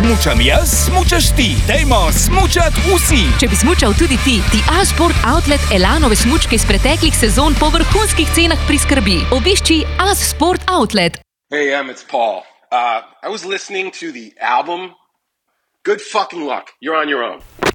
smučam jaz, smučaš ti. Dajmo smučat vsi. Če bi smučal tudi ti Asport Outlet Elanove smučke iz preteklih sezon po vrhunskih cenah priskrbi. Obišči Asport Outlet. Hey, it's Paul. I was listening to the album. Good fucking luck. You're on your own.